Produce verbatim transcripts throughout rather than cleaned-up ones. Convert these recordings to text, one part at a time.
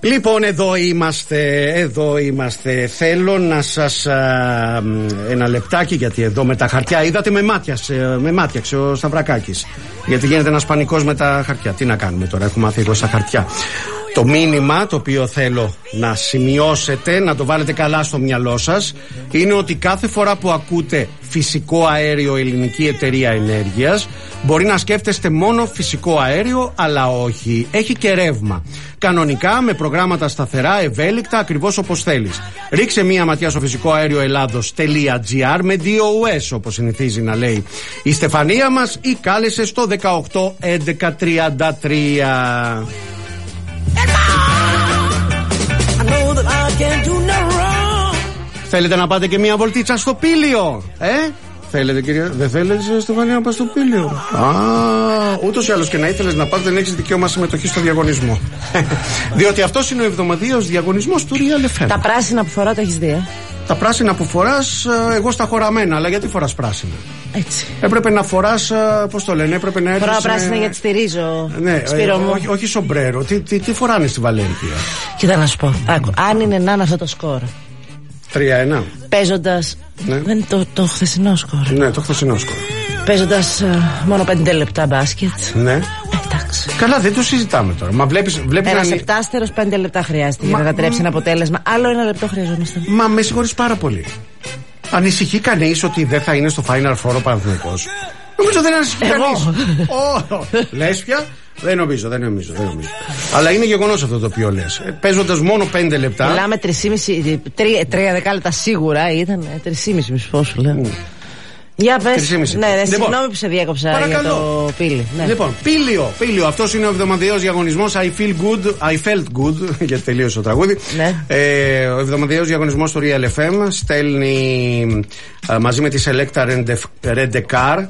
Λοιπόν, εδώ είμαστε, εδώ είμαστε. Θέλω να σας α, ένα λεπτάκι, γιατί εδώ με τα χαρτιά είδατε, με μάτιαξε, με μάτιαξε ο Σταυρακάκης. Γιατί γίνεται ένας πανικός με τα χαρτιά. Τι να κάνουμε τώρα, έχουμε μάθει εγώ στα χαρτιά. Το μήνυμα το οποίο θέλω να σημειώσετε, να το βάλετε καλά στο μυαλό σας, είναι ότι κάθε φορά που ακούτε φυσικό αέριο ελληνική εταιρεία ενέργειας, μπορεί να σκέφτεστε μόνο φυσικό αέριο, αλλά όχι. Έχει και ρεύμα. Κανονικά, με προγράμματα σταθερά, ευέλικτα, ακριβώς όπως θέλεις. Ρίξε μία ματιά στο φυσικό αέριο ελλάδος.gr με ντι ο ες, όπως συνηθίζει να λέει η Στεφανία μας, ή κάλεσε στο δεκαοκτώ έντεκα τριάντα τρία. Θέλετε να πάτε και μία βολτίτσα στο Πήλιο, ε? Θέλετε, κυρία? Δεν θέλετε, Στεφανία, να πας στο Πήλιο? Α, ούτως ή άλλως και να ήθελες να πας, δεν έχεις δικαίωμα συμμετοχή στο διαγωνισμό. Διότι αυτός είναι ο εβδομαδιαίος διαγωνισμός του Real εφ εμ. Τα πράσινα που φοράω τα έχεις δει, ε? Τα πράσινα που φοράς, εγώ στα χωραμένα, αλλά γιατί φοράς πράσινα? Έτσι. Έπρεπε να φοράς, πώς το λένε, έπρεπε να έρθεις. Φοράω πράσινα ε... γιατί στηρίζω. Ναι, Σπύρο ε, μου. όχι, όχι σομπρέρο. Τι, τι, τι φοράνε στη Βαλένθια? Κοίτα να σου πω. Άκου, αν είναι να είναι αυτό το σκορ. τρία ένα. Παίζοντας. Ναι. Δεν είναι το, το χθεσινό σκορ. Ναι, το χθεσινό σκορ. Παίζοντας uh, μόνο πέντε λεπτά μπάσκετ. Ναι. Ε, εντάξει. Καλά, δεν το συζητάμε τώρα. Μα βλέπεις, βλέπεις ένας να... επτάστερος πέντε λεπτά χρειάζεται Μα... για να κατατρέψει ένα αποτέλεσμα. Άλλο ένα λεπτό χρειαζόμαστε. Μα με συγχωρείς πάρα πολύ. Ανησυχεί κανείς ότι δεν θα είναι στο Final Four ο Παναθηναϊκός? Νομίζω δεν ανησυχεί κανείς. Oh, λες πια? Δεν νομίζω, δεν νομίζω, δεν νομίζω. Αλλά είναι γεγονός αυτό το οποίο λες. Παίζοντας μόνο πέντε λεπτά. Μιλάμε τρία δεκάλεπτα σίγουρα ήταν. Τρία μισή πόσο λέω. Mm. Για πες. Ναι, ναι, λοιπόν, συγγνώμη που σε διέκοψα. Παρακαλώ. Για το Πήλι. Ναι. Λοιπόν, Πήλιο, Πήλιο. Αυτός είναι ο εβδομαδιαίος διαγωνισμός I feel good, I felt good, γιατί τελείωσε το τραγούδι. Ναι. Ε, ο εβδομαδιαίος διαγωνισμός του Real εφ εμ στέλνει α, μαζί με τη Selecta Rent-A-Car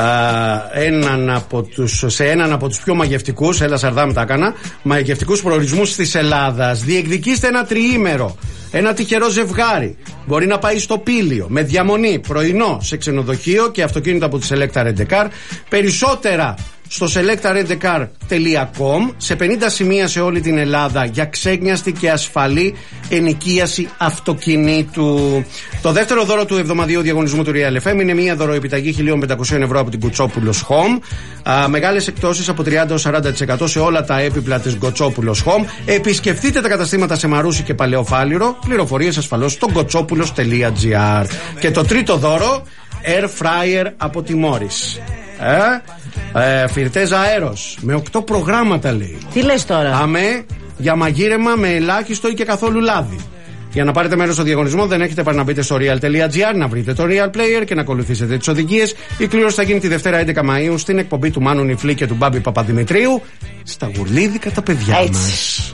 έναν από τους, σε έναν από τους πιο μαγευτικούς, έλα Σαρδάμ τα έκανα, μαγευτικούς προορισμούς της Ελλάδας. Διεκδικήστε ένα τριήμερο, ένα τυχερό ζευγάρι. Μπορεί να πάει στο Πήλιο με διαμονή, πρωινό σε ξενοδοχείο και αυτοκίνητα από τη Selecta Rent-A-Car. Περισσότερα στο selecta rent a car τελεία com, σε πενήντα σημεία σε όλη την Ελλάδα για ξέγνιαστη και ασφαλή ενοικίαση αυτοκινήτου. Το δεύτερο δώρο του εβδομαδιαίου διαγωνισμού του Real εφ εμ είναι μια δωροεπιταγή χίλια πεντακόσια ευρώ από την Κοτσόπουλος Home. Α, μεγάλες εκτόσεις από τριάντα έως σαράντα τοις εκατό σε όλα τα έπιπλα της Κοτσόπουλος Home. Επισκεφτείτε τα καταστήματα σε Μαρούσι και Παλαιοφάλιρο. Πληροφορίες ασφαλώς στο κοτσόπουλος τελεία gr. Και το τρίτο δώρο, Air Fryer από τη Morris. Ε, ε, Φυρτές αέρος με οκτώ προγράμματα, λέει. Τι λες τώρα? Αμέ, για μαγείρεμα με ελάχιστο ή και καθόλου λάδι. Για να πάρετε μέρος στο διαγωνισμό δεν έχετε παρά να μπείτε στο real τελεία gr, να βρείτε το Real Player και να ακολουθήσετε τις οδηγίες. Η κλήρωση θα γίνει τη Δευτέρα έντεκα Μαΐου στην εκπομπή του Μάνου Νιφλή και του Μπάμπη Παπαδημητρίου στα γουρλίδικα τα παιδιά μας.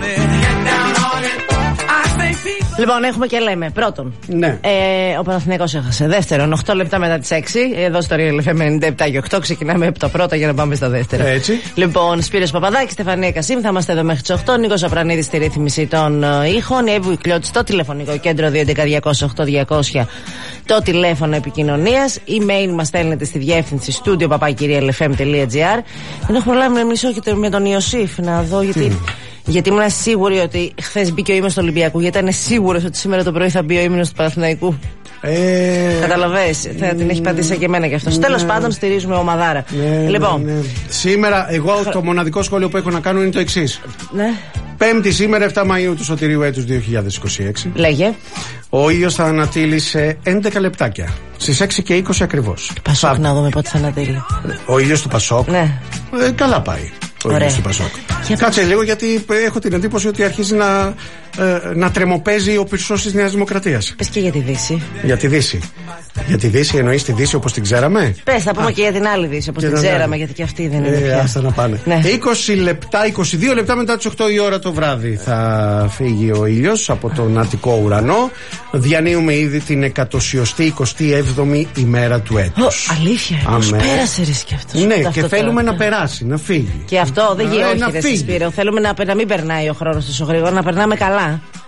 Λοιπόν, έχουμε και λέμε. Πρώτον, ναι. ε, ο Παναθηναϊκός έχασε. Δεύτερον, οκτώ λεπτά μετά τις έξι. Εδώ στο Real εφ εμ ενενήντα επτά και οκτώ ξεκινάμε από τα πρώτα για να πάμε στα δεύτερα. Έτσι. Λοιπόν, Σπύρος Παπαδάκης, Στεφανία Κασίμ, θα είμαστε εδώ μέχρι τις οκτώ. Νίκος Απρανίδης στη ρύθμιση των uh, ήχων. Η Εύου Ικλιώτη στο τηλεφωνικό κέντρο δύο έντεκα διακόσια οκτώ διακόσια, το τηλέφωνο επικοινωνίας. Email μας στέλνετε στη διεύθυνση studio παπάκι real f m τελεία gr. Δεν έχουμε προλάβει να μιλήσω και με τον Ιωσήφ να δω γιατί. Mm. Γιατί ήμουν σίγουρη ότι χθες μπήκε ο ύμνος του Ολυμπιακού. Γιατί ήταν σίγουρος ότι σήμερα το πρωί θα μπει ο ύμνος του Παναθηναϊκού. Ε... Καταλαβες, θα την έχει πατήσει και εμένα κι αυτό. Ναι. Τέλος πάντων, στηρίζουμε ομαδάρα. Ναι, λοιπόν. Ναι, ναι. Σήμερα, εγώ το μοναδικό σχόλιο που έχω να κάνω είναι το εξής. Ναι. Πέμπτη σήμερα, επτά Μαΐου του Σωτηρίου έτους δύο χιλιάδες είκοσι έξι. Λέγε. Ο ήλιος θα ανατείλει σε έντεκα λεπτάκια. Στις έξι και είκοσι ακριβώς. Πασόκ, θα... να δούμε πότε θα ανατείλει. Ο ήλιος του Πασόκ. Ναι. Ε, καλά πάει. Ο ήλιος του Πασόκ. Και κάτσε λίγο, γιατί έχω την εντύπωση ότι αρχίζει να, ε, να τρεμοπαίζει ο πυρσός της Νέας Δημοκρατίας. Πες και για τη Δύση. Για τη Δύση. Για τη Δύση εννοείς τη Δύση όπως την ξέραμε. Πες, θα πούμε Α. και για την άλλη Δύση όπως την ξέραμε, άλλη. Γιατί και αυτή δεν είναι. Ε, πια. Άστα να πάνε. Ναι. είκοσι λεπτά, είκοσι δύο λεπτά μετά τις οκτώ η ώρα το βράδυ θα φύγει ο ήλιος από τον Αττικό ουρανό. Διανύουμε ήδη την εκατοσιωστή εικοστή έβδομη ημέρα του έτους. Oh, αλήθεια, πώς πέρασε ρε και αυτό. Ναι, και θέλουμε τώρα να περάσει, να φύγει. Και αυτό δεν γίνεται. Όχι, ρε Σπύρο. Θέλουμε να, να μην περνάει ο χρόνος τόσο γρήγορα, να περνάμε καλά.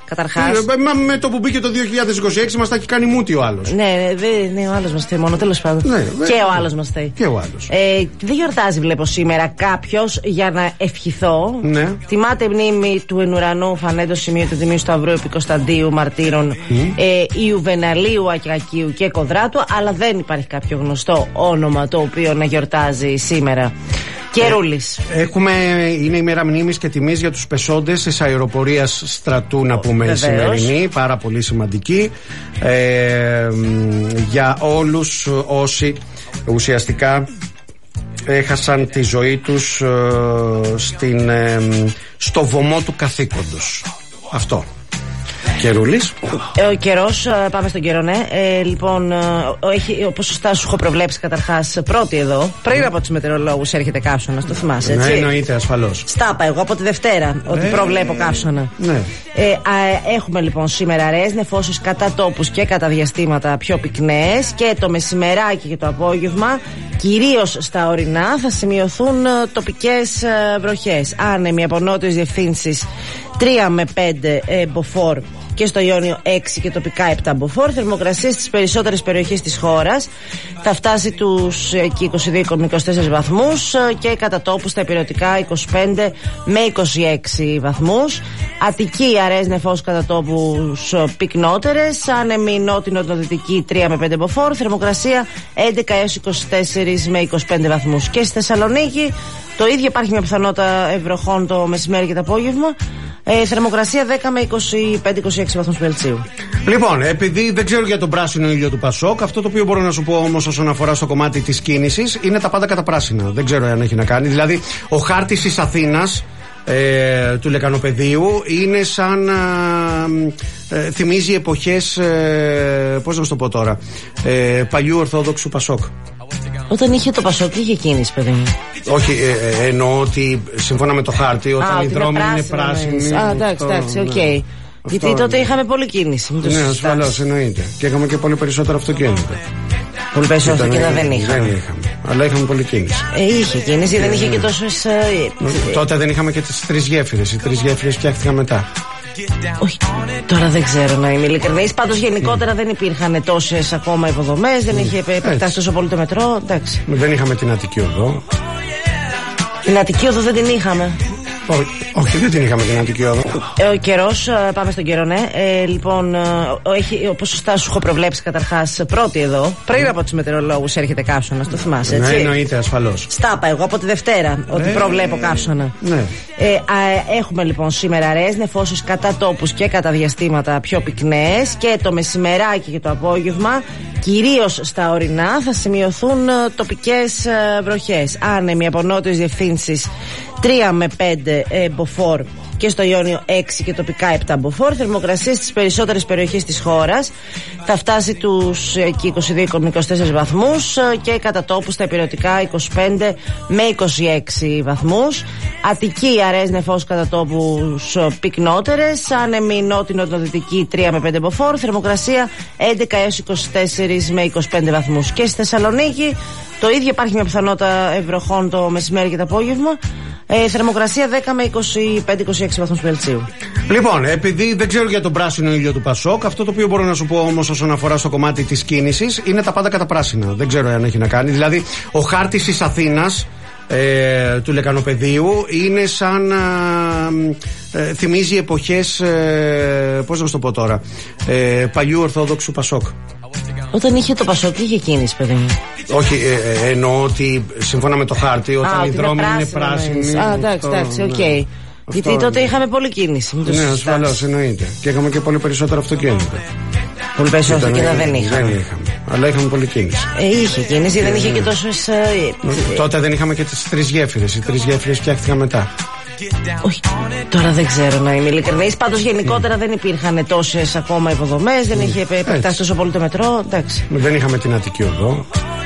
καταρχάς. Ε, μα με το που μπήκε το δύο χιλιάδες είκοσι έξι μας τα έχει κάνει μούτι ο άλλος. Ναι, ναι, ναι, ο άλλος μας θέλει μόνο, τέλος πάντων. Ναι, και ο άλλος μας θέλει. Και ο άλλος. Ε, δεν γιορτάζει, βλέπω σήμερα κάποιος για να ευχηθώ. Ναι. Τιμάται μνήμη του εν ουρανού φανέντο σημείο του Τιμίου Σταυρού επί Κωνσταντίου Μαρτύρων, mm. ε, Ιουβεναλίου, Ακιακίου και Κοδράτου, αλλά δεν υπάρχει κάποιο γνωστό όνομα το οποίο να γιορτάζει σήμερα. Καιρούλης. Ε, έχουμε, είναι η μέρα μνήμης και τιμής για τους πεσόντες της αεροπορίας στρατού, να πούμε. Βεβαίως. Σημερινή, πάρα πολύ σημαντική, ε, για όλους όσοι ουσιαστικά έχασαν τη ζωή τους ε, στην, ε, στο βωμό του καθήκοντος. Αυτό. Καιρούλης. Ε, ο καιρός, πάμε στον καιρό, ναι. Ε, λοιπόν, όπως σωστά σου έχω προβλέψει καταρχάς πρώτη εδώ, πριν από τους μετεωρολόγους έρχεται καύσωνας, το θυμάσαι, έτσι. Ναι, εννοείται, ασφαλώς. Στάπα εγώ από τη Δευτέρα, ότι ε, προβλέπω καύσωνα. Ναι. Ε, α, έχουμε λοιπόν σήμερα ρέες, νεφώσεις κατά τόπους και κατά διαστήματα πιο πυκνές, και το μεσημεράκι και το απόγευμα, κυρίως στα ορεινά, θα σημειωθούν τοπικές βροχές. Άνεμοι από νότιες διευθύνσεις τρία με πέντε ε, μποφόρ και στο Ιόνιο έξι και τοπικά επτά μποφόρ. Θερμοκρασία στις περισσότερες περιοχές της χώρας θα φτάσει τους εκεί είκοσι δύο με είκοσι τέσσερις βαθμούς και κατά τόπους στα υπηρετικά είκοσι πέντε με είκοσι έξι βαθμούς. Αττική αραιές νεφώσεις κατά τόπους πυκνότερες. Άνεμη νότιο-νοτιοδυτική τρία με πέντε μποφόρ. Θερμοκρασία έντεκα έως είκοσι τέσσερα με είκοσι πέντε βαθμούς. Και στη Θεσσαλονίκη το ίδιο, υπάρχει μια πιθανότητα ευροχών το μεσημέρι και το απόγευμα. Ε, θερμοκρασία δέκα με είκοσι πέντε είκοσι έξι βαθμούς Κελσίου. Λοιπόν, επειδή δεν ξέρω για τον πράσινο ήλιο του Πασόκ, αυτό το οποίο μπορώ να σου πω όμως όσον αφορά στο κομμάτι της κίνησης είναι τα πάντα κατά πράσινα. Δεν ξέρω αν έχει να κάνει. Δηλαδή, ο χάρτης της Αθήνας, ε, του Λεκανοπεδίου, είναι σαν ε, θυμίζει εποχές, ε, πώς να σου το πω τώρα, ε, παλιού Ορθόδοξου Πασόκ. Όταν είχε το Πασόκ, είχε κίνηση, παιδί μου. Όχι, ε, ε, εννοώ ότι σύμφωνα με το χάρτη, όταν α, οι δρόμοι είναι πράσινοι. Α, εντάξει, εντάξει, οκ. Okay. Γιατί αυτό, τότε είχαμε πολλή κίνηση. Ναι, ασφαλώς, εννοείται. Και είχαμε και πολύ περισσότερο αυτοκίνητα. Πολύ περισσότερο αυτοκίνητα δεν είχαμε. Δεν είχαμε. Αλλά είχαμε πολλή κίνηση. Ε, είχε κίνηση, δεν είχε και τόσες. Ε, τότε δεν είχαμε και τις τρεις γέφυρες. Οι τρεις γέφυρες φτιάχτηκαν μετά. Όχι, τώρα δεν ξέρω να είμαι ειλικρινής. Πάντως γενικότερα mm. δεν υπήρχαν τόσες ακόμα υποδομές, δεν mm. είχε επεκτάσει τόσο πολύ το μετρό. Εντάξει. Δεν είχαμε την Αττική Οδό. Την Αττική Οδό δεν την είχαμε. Ό, όχι, δεν την είχαμε την Αττική Οδό. Ε, ο καιρός, πάμε στον καιρό, ναι. Ε, λοιπόν, όπως σωστά σου έχω προβλέψει καταρχάς πρώτη εδώ, πριν από τους μετεωρολόγους έρχεται καύσωνας, το θυμάσαι, έτσι. Ναι, εννοείται, ασφαλώς. Στάπα εγώ από τη Δευτέρα, ότι ε, προβλέπω καύσωνα. Ναι. Ε, α, έχουμε λοιπόν σήμερα ρέες, νεφώσεις κατά τόπους και κατά διαστήματα πιο πυκνές, και το μεσημεράκι και το απόγευμα, κυρίως στα ορεινά, θα σημειωθούν τοπικές βροχές. Άνεμοι από νότιες διευθύνσεις τρία με πέντε ε, μποφόρ και στο Ιόνιο έξι και τοπικά επτά μποφόρ. Θερμοκρασία στις περισσότερες περιοχές της χώρας θα φτάσει τους εκεί είκοσι δύο με είκοσι τέσσερις βαθμούς και κατά τόπους στα υπηρετικά είκοσι πέντε με είκοσι έξι βαθμούς. Αττική αραιές νεφώσεις κατά τόπους πυκνότερες. Άνεμη νότιο-νοτιοδυτική τρία με πέντε μποφόρ. Θερμοκρασία έντεκα έως είκοσι τέσσερα με είκοσι πέντε βαθμούς. Και στη Θεσσαλονίκη το ίδιο, υπάρχει μια πιθανότητα ευροχών το μεσημέρι και το απόγευμα. Ε, θερμοκρασία δέκα με είκοσι πέντε είκοσι έξι βαθμούς Κελσίου. Λοιπόν, επειδή δεν ξέρω για τον πράσινο ήλιο του Πασόκ, αυτό το οποίο μπορώ να σου πω όμως όσον αφορά στο κομμάτι της κίνησης είναι τα πάντα κατά πράσινα. Δεν ξέρω αν έχει να κάνει. Δηλαδή, ο χάρτης της Αθήνας, ε, του Λεκανοπεδίου, είναι σαν ε, θυμίζει εποχές, ε, πώς να σου το πω τώρα, ε, παλιού Ορθόδοξου Πασόκ. Όταν είχε το Πασόκ, είχε κίνηση, παιδί μου. Όχι, ε, ε, εννοώ ότι σύμφωνα με το χάρτη, όταν α, οι δρόμοι είναι πράσινοι. Α, εντάξει, εντάξει, οκ. Okay. Γιατί τότε είχαμε πολλή κίνηση. Ναι, ασφαλώς, εννοείται. Και είχαμε και πολύ περισσότερο αυτοκίνητα. Πολύ περισσότερο αυτοκίνητα δεν είχαμε. Δεν είχαμε. Αλλά είχαμε πολλή κίνηση. Ε, είχε κίνηση, ε, δεν είχε και τόσες. Ε, τότε δεν είχαμε και τις τρεις γέφυρες. Οι τρεις γέφυρες φτιάχτηκαν μετά. Όχι, τώρα δεν ξέρω να είμαι ειλικρινής. Πάντως γενικότερα mm. δεν υπήρχαν τόσες ακόμα υποδομές, δεν mm. είχε επεκτάσει τόσο πολύ το μετρό. Εντάξει. Δεν είχαμε την Αττική Οδό.